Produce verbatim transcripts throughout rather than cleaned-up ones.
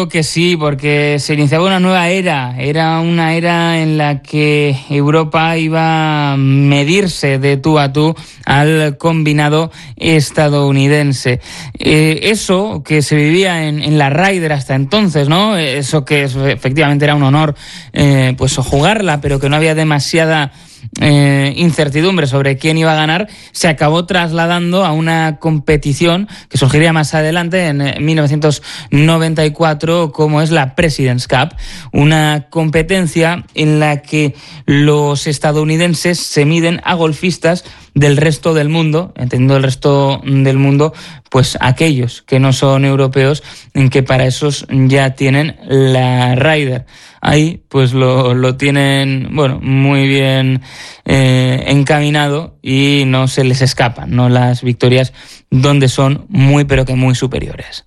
Que sí, porque se iniciaba una nueva era, era una era en la que Europa iba a medirse de tú a tú al combinado estadounidense. Eh, eso que se vivía en, en la Ryder hasta entonces, ¿no? Eso que efectivamente era un honor, eh, pues jugarla, pero que no había demasiada Eh, incertidumbre sobre quién iba a ganar, se acabó trasladando a una competición que surgiría más adelante en mil novecientos noventa y cuatro, como es la President's Cup, una competencia en la que los estadounidenses se miden a golfistas del resto del mundo, entendiendo el resto del mundo, pues aquellos que no son europeos, en que para esos ya tienen la Ryder. Ahí pues lo, lo tienen, bueno, muy bien eh, encaminado y no se les escapan, ¿no?, las victorias donde son muy pero que muy superiores.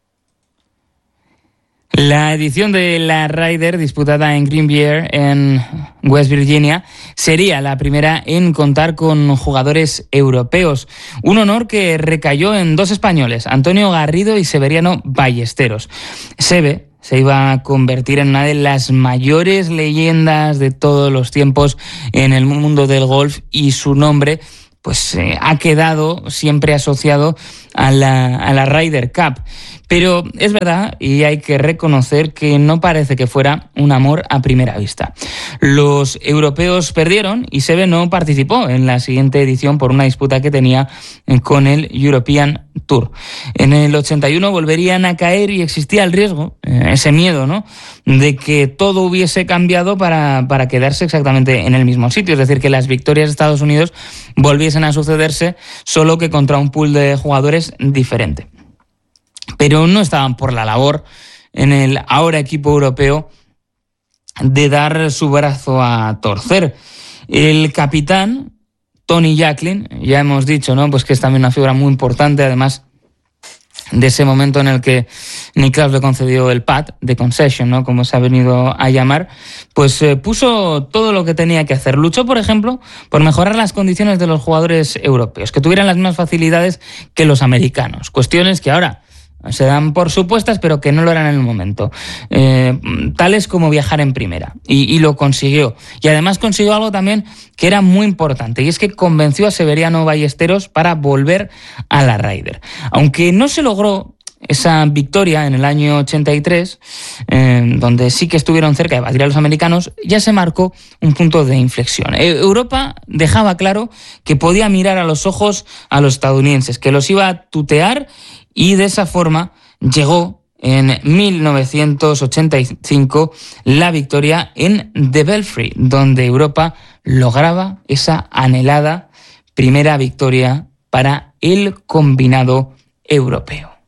La edición de la Ryder, disputada en Greenbrier, en West Virginia, sería la primera en contar con jugadores europeos. Un honor que recayó en dos españoles, Antonio Garrido y Severiano Ballesteros. Seve se iba a convertir en una de las mayores leyendas de todos los tiempos en el mundo del golf y su nombre pues eh, ha quedado siempre asociado a la, a la Ryder Cup. Pero es verdad, y hay que reconocer que no parece que fuera un amor a primera vista. Los europeos perdieron y Seve no participó en la siguiente edición por una disputa que tenía con el European Tour. En el ochenta y uno volverían a caer y existía el riesgo, ese miedo, ¿no?, de que todo hubiese cambiado para, para quedarse exactamente en el mismo sitio. Es decir, que las victorias de Estados Unidos volviesen a sucederse, solo que contra un pool de jugadores diferente. Pero no estaban por la labor en el ahora equipo europeo de dar su brazo a torcer. El capitán, Tony Jacklin, ya hemos dicho, ¿no?, pues que es también una figura muy importante, además de ese momento en el que Nicklaus le concedió el pad de concession, ¿no?, como se ha venido a llamar, pues eh, puso todo lo que tenía que hacer. Luchó, por ejemplo, por mejorar las condiciones de los jugadores europeos, que tuvieran las mismas facilidades que los americanos. Cuestiones que ahora se dan por supuestas, pero que no lo eran en el momento. Eh, tales como viajar en primera. Y, y lo consiguió. Y además consiguió algo también que era muy importante, y es que convenció a Severiano Ballesteros para volver a la Ryder. Aunque no se logró esa victoria en el año ochenta y tres, eh, donde sí que estuvieron cerca de batir a los americanos, ya se marcó un punto de inflexión. Europa dejaba claro que podía mirar a los ojos a los estadounidenses, que los iba a tutear, y de esa forma llegó en mil novecientos ochenta y cinco la victoria en The Belfry, donde Europa lograba esa anhelada primera victoria para el combinado europeo.